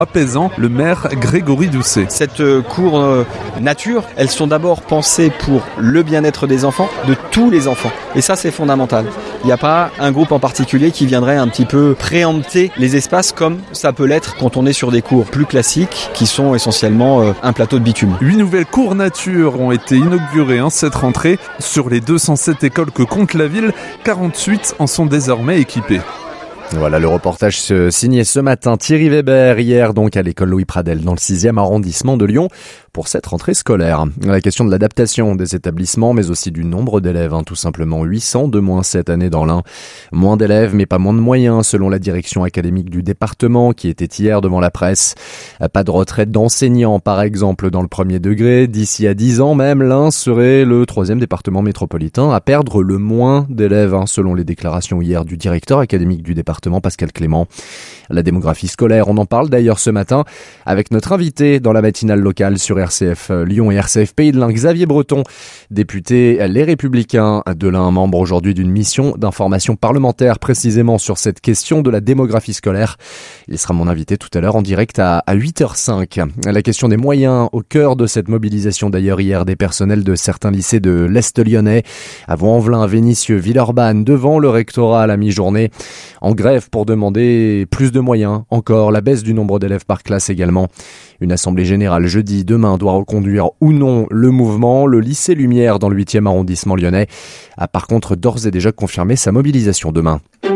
Apaisant, le maire Grégory Doucet. Cette cour nature, elles sont d'abord pensées pour le bien-être des enfants, de tous les enfants. Et ça, c'est fondamental. Il n'y a pas un groupe en particulier qui viendrait un petit peu préempter les espaces comme ça peut l'être quand on est sur des cours plus classiques qui sont essentiellement un plateau de bitume. 8 nouvelles cours nature ont été inaugurées cette rentrée. Sur les 207 écoles que compte la ville, 48 en sont désormais équipées. Voilà le reportage signé ce matin Thierry Weber, hier donc à l'école Louis Pradel dans le 6e arrondissement de Lyon pour cette rentrée scolaire. La question de l'adaptation des établissements mais aussi du nombre d'élèves, tout simplement 800 de moins cette année dans l'Ain. Moins d'élèves mais pas moins de moyens selon la direction académique du département qui était hier devant la presse. Pas de retraite d'enseignants par exemple dans le premier degré. D'ici à 10 ans même, l'Ain serait le 3e département métropolitain à perdre le moins d'élèves selon les déclarations hier du directeur académique du département Pascal Clément. La démographie scolaire, on en parle d'ailleurs ce matin avec notre invité dans la matinale locale sur RCF Lyon et RCF Pays de l'Ain, Xavier Breton, député Les Républicains de l'Ain, membre aujourd'hui d'une mission d'information parlementaire précisément sur cette question de la démographie scolaire. Il sera mon invité tout à l'heure en direct à 8h05. La question des moyens au cœur de cette mobilisation d'ailleurs hier des personnels de certains lycées de l'Est lyonnais, à Vaux-en-Velin, Vénissieux, Villeurbanne, devant le rectorat à la mi-journée, en grève pour demander plus de moyens, encore la baisse du nombre d'élèves par classe également. Une assemblée générale jeudi demain doit reconduire ou non le mouvement. Le lycée Lumière dans le 8e arrondissement lyonnais a par contre d'ores et déjà confirmé sa mobilisation demain.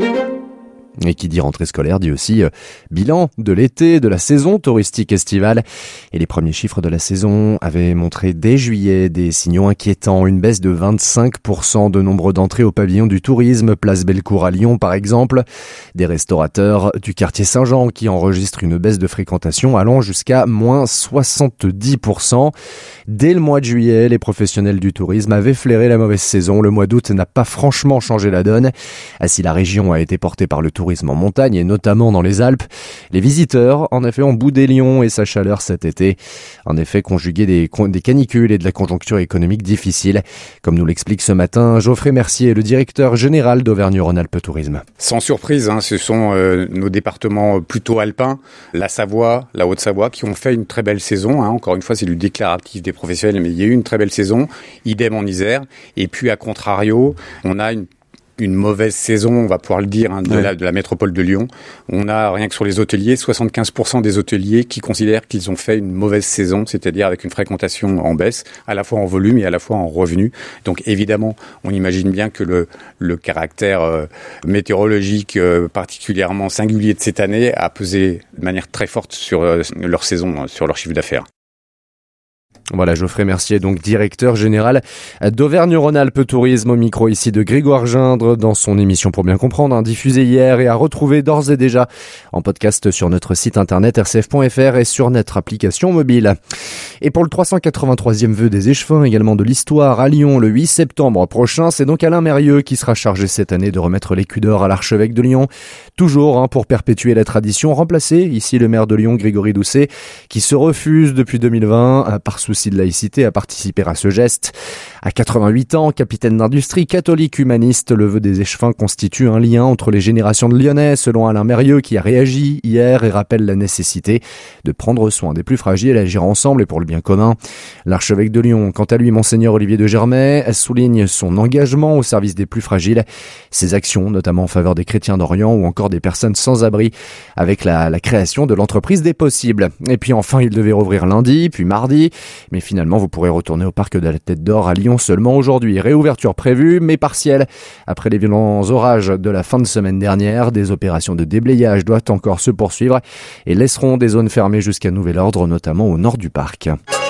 Et qui dit rentrée scolaire dit aussi bilan de l'été, de la saison touristique estivale. Et les premiers chiffres de la saison avaient montré dès juillet des signaux inquiétants. Une baisse de 25% de nombre d'entrées au pavillon du tourisme, place Bellecour à Lyon par exemple. Des restaurateurs du quartier Saint-Jean qui enregistrent une baisse de fréquentation allant jusqu'à moins 70%. Dès le mois de juillet, les professionnels du tourisme avaient flairé la mauvaise saison. Le mois d'août n'a pas franchement changé la donne. Si la région a été portée par le tourisme en montagne et notamment dans les Alpes, les visiteurs en effet ont boudé Lyon et sa chaleur cet été. En effet, conjugué des canicules et de la conjoncture économique difficile, comme nous l'explique ce matin Geoffrey Mercier, le directeur général d'Auvergne-Rhône-Alpes Tourisme. Sans surprise, ce sont nos départements plutôt alpins, la Savoie, la Haute-Savoie, qui ont fait une très belle saison. Encore une fois, c'est du déclaratif des professionnels, mais il y a eu une très belle saison. Idem en Isère. Et puis, à contrario, on a une mauvaise saison, on va pouvoir le dire, de la métropole de Lyon. On a, rien que sur les hôteliers, 75% des hôteliers qui considèrent qu'ils ont fait une mauvaise saison, c'est-à-dire avec une fréquentation en baisse, à la fois en volume et à la fois en revenu. Donc évidemment, on imagine bien que le caractère météorologique particulièrement singulier de cette année a pesé de manière très forte sur leur saison, sur leur chiffre d'affaires. Voilà, Geoffrey Mercier, donc directeur général d'Auvergne-Rhône-Alpes Tourisme, au micro ici de Grégoire Gindre dans son émission Pour bien comprendre, diffusée hier et à retrouver d'ores et déjà en podcast sur notre site internet rcf.fr et sur notre application mobile. Et pour le 383e vœu des échevins, également de l'histoire à Lyon le 8 septembre prochain, c'est donc Alain Mérieux qui sera chargé cette année de remettre l'écu d'or à l'archevêque de Lyon. Toujours pour perpétuer la tradition, remplacer ici le maire de Lyon, Grégory Doucet, qui se refuse depuis 2020 par souci de laïcité à participer à ce geste. À 88 ans, capitaine d'industrie, catholique humaniste, le vœu des échevins constitue un lien entre les générations de Lyonnais, selon Alain Mérieux, qui a réagi hier et rappelle la nécessité de prendre soin des plus fragiles, agir ensemble et pour le bien commun. L'archevêque de Lyon, quant à lui, Monseigneur Olivier de Germay, souligne son engagement au service des plus fragiles, ses actions, notamment en faveur des chrétiens d'Orient ou encore des personnes sans abri, avec la création de l'entreprise des possibles. Et puis enfin, il devait rouvrir lundi, puis mardi, mais finalement, vous pourrez retourner au parc de la Tête d'Or à Lyon seulement aujourd'hui. Réouverture prévue, mais partielle. Après les violents orages de la fin de semaine dernière, des opérations de déblayage doivent encore se poursuivre et laisseront des zones fermées jusqu'à nouvel ordre, notamment au nord du parc.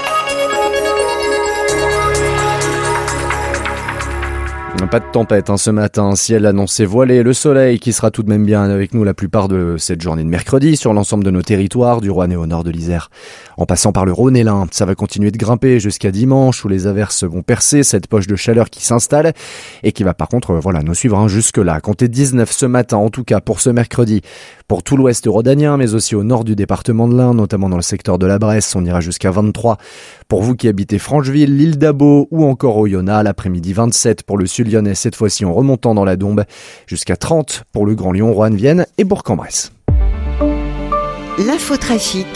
Pas de tempête ce matin, ciel annoncé voilé, le soleil qui sera tout de même bien avec nous la plupart de cette journée de mercredi sur l'ensemble de nos territoires, du Roanne et au nord de l'Isère. En passant par le Rhône et l'Ain, ça va continuer de grimper jusqu'à dimanche où les averses vont percer, cette poche de chaleur qui s'installe et qui va par contre nous suivre jusque-là. Comptez 19 ce matin en tout cas pour ce mercredi. Pour tout l'ouest rhodanien mais aussi au nord du département de l'Ain, notamment dans le secteur de la Bresse, on ira jusqu'à 23. Pour vous qui habitez Francheville, l'île d'Abo ou encore Oyonnax, l'après-midi 27 pour le sud lyonnais, cette fois-ci en remontant dans la Dombe, jusqu'à 30 pour le Grand Lyon, Roanne, Vienne et Bourg-en-Bresse. L'infotrafic.